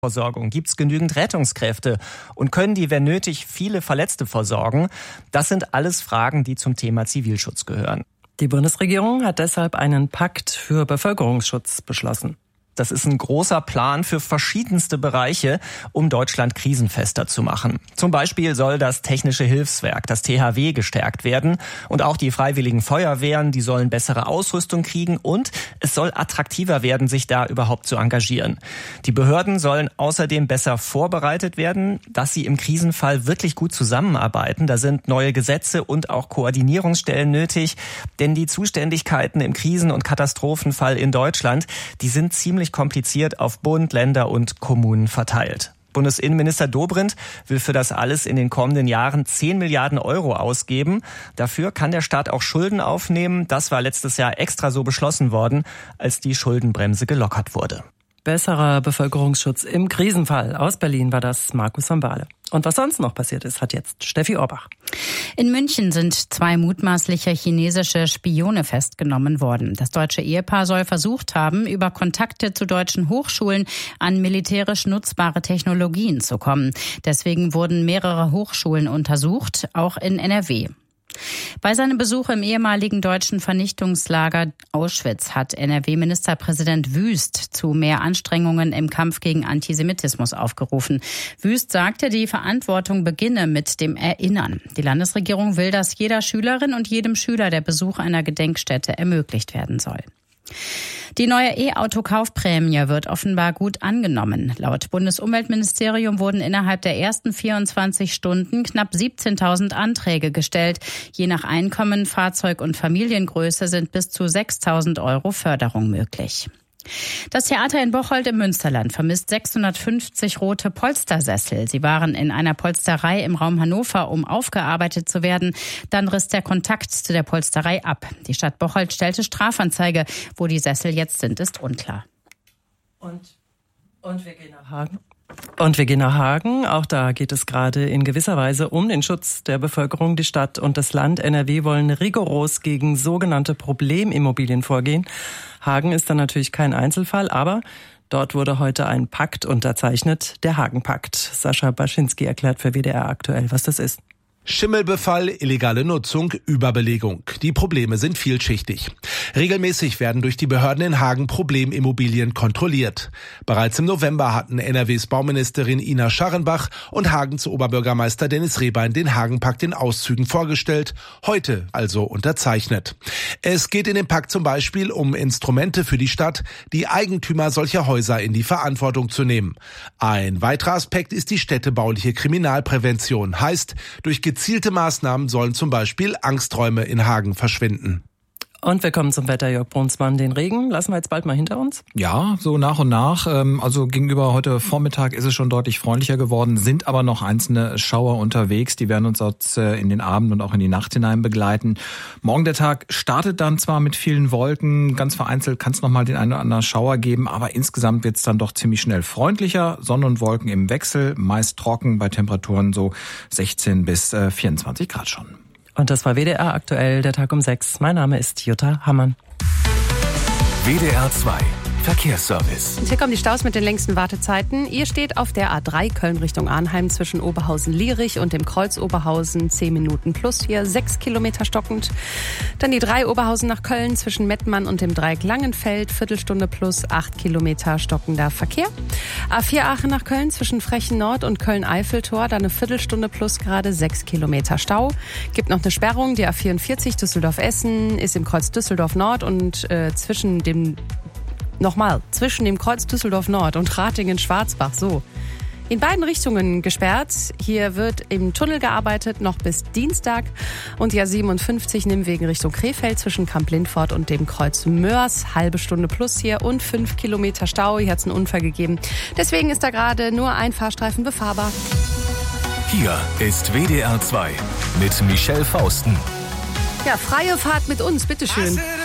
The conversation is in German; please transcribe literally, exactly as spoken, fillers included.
Versorgung? Gibt es genügend Rettungskräfte? Und können die, wenn nötig, viele Verletzte versorgen? Das sind alles Fragen, die zum Thema Zivilschutz gehören. Die Bundesregierung hat deshalb einen Pakt für Bevölkerungsschutz beschlossen. Das ist ein großer Plan für verschiedenste Bereiche, um Deutschland krisenfester zu machen. Zum Beispiel soll das Technische Hilfswerk, das T H W, gestärkt werden. Und auch die freiwilligen Feuerwehren, die sollen bessere Ausrüstung kriegen. Und es soll attraktiver werden, sich da überhaupt zu engagieren. Die Behörden sollen außerdem besser vorbereitet werden, dass sie im Krisenfall wirklich gut zusammenarbeiten. Da sind neue Gesetze und auch Koordinierungsstellen nötig. Denn die Zuständigkeiten im Krisen- und Katastrophenfall in Deutschland, die sind ziemlich kompliziert auf Bund, Länder und Kommunen verteilt. Bundesinnenminister Dobrindt will für das alles in den kommenden Jahren zehn Milliarden Euro ausgeben. Dafür kann der Staat auch Schulden aufnehmen. Das war letztes Jahr extra so beschlossen worden, als die Schuldenbremse gelockert wurde. Besserer Bevölkerungsschutz im Krisenfall. Aus Berlin war das Markus van Baale. Und was sonst noch passiert ist, hat jetzt Steffi Orbach. In München sind zwei mutmaßliche chinesische Spione festgenommen worden. Das deutsche Ehepaar soll versucht haben, über Kontakte zu deutschen Hochschulen an militärisch nutzbare Technologien zu kommen. Deswegen wurden mehrere Hochschulen untersucht, auch in N R W. Bei seinem Besuch im ehemaligen deutschen Vernichtungslager Auschwitz hat N R W-Ministerpräsident Wüst zu mehr Anstrengungen im Kampf gegen Antisemitismus aufgerufen. Wüst sagte, die Verantwortung beginne mit dem Erinnern. Die Landesregierung will, dass jeder Schülerin und jedem Schüler der Besuch einer Gedenkstätte ermöglicht werden soll. Die neue E-Auto-Kaufprämie wird offenbar gut angenommen. Laut Bundesumweltministerium wurden innerhalb der ersten vierundzwanzig Stunden knapp siebzehntausend Anträge gestellt. Je nach Einkommen, Fahrzeug und Familiengröße sind bis zu sechstausend Euro Förderung möglich. Das Theater in Bocholt im Münsterland vermisst sechshundertfünfzig rote Polstersessel. Sie waren in einer Polsterei im Raum Hannover, um aufgearbeitet zu werden. Dann riss der Kontakt zu der Polsterei ab. Die Stadt Bocholt stellte Strafanzeige. Wo die Sessel jetzt sind, ist unklar. Und, und wir gehen nach Hagen. Und wir gehen nach Hagen. Auch da geht es gerade in gewisser Weise um den Schutz der Bevölkerung. Die Stadt und das Land N R W wollen rigoros gegen sogenannte Problemimmobilien vorgehen. Hagen ist dann natürlich kein Einzelfall, aber dort wurde heute ein Pakt unterzeichnet, der Hagen-Pakt. Sascha Baschinski erklärt für W D R aktuell, was das ist. Schimmelbefall, illegale Nutzung, Überbelegung. Die Probleme sind vielschichtig. Regelmäßig werden durch die Behörden in Hagen Problemimmobilien kontrolliert. Bereits im November hatten N R Ws Bauministerin Ina Scharrenbach und Hagens Oberbürgermeister Dennis Rehbein den Hagen-Pakt in Auszügen vorgestellt, heute also unterzeichnet. Es geht in dem Pakt zum Beispiel um Instrumente für die Stadt, die Eigentümer solcher Häuser in die Verantwortung zu nehmen. Ein weiterer Aspekt ist die städtebauliche Kriminalprävention. Heißt, durch gezielte Maßnahmen sollen zum Beispiel Angsträume in Hagen verschwinden. Und wir kommen zum Wetter, Jörg Brunsmann. Den Regen lassen wir jetzt bald mal hinter uns? Ja, so nach und nach. Also gegenüber heute Vormittag ist es schon deutlich freundlicher geworden, sind aber noch einzelne Schauer unterwegs. Die werden uns jetzt in den Abend und auch in die Nacht hinein begleiten. Morgen der Tag startet dann zwar mit vielen Wolken, ganz vereinzelt kann es noch mal den einen oder anderen Schauer geben, aber insgesamt wird es dann doch ziemlich schnell freundlicher. Sonne und Wolken im Wechsel, meist trocken bei Temperaturen so sechzehn bis vierundzwanzig Grad schon. Und das war W D R aktuell, der Tag um sechs. Mein Name ist Jutta Hammann. W D R zwei Verkehrsservice. Und hier kommen die Staus mit den längsten Wartezeiten. Ihr steht auf der A drei Köln Richtung Arnheim zwischen Oberhausen-Lierich und dem Kreuz Oberhausen. zehn Minuten plus hier, sechs Kilometer stockend. Dann die drei Oberhausen nach Köln zwischen Mettmann und dem Dreieck Langenfeld. Viertelstunde plus, acht Kilometer stockender Verkehr. A vier Aachen nach Köln zwischen Frechen Nord und Köln-Eiffeltor. Dann eine Viertelstunde plus gerade sechs Kilometer Stau. Gibt noch eine Sperrung. Die A vierundvierzig Düsseldorf-Essen ist im Kreuz Düsseldorf Nord und äh, zwischen dem Nochmal, zwischen dem Kreuz Düsseldorf Nord und Ratingen-Schwarzbach, so. In beiden Richtungen gesperrt. Hier wird im Tunnel gearbeitet, noch bis Dienstag. Und die A siebenundfünfzig Nimwegen Richtung Krefeld zwischen Kamp-Lindfort und dem Kreuz Mörs. Halbe Stunde plus hier und fünf Kilometer Stau. Hier hat es einen Unfall gegeben. Deswegen ist da gerade nur ein Fahrstreifen befahrbar. Hier ist W D R zwei mit Michelle Fausten. Ja, freie Fahrt mit uns, bitteschön.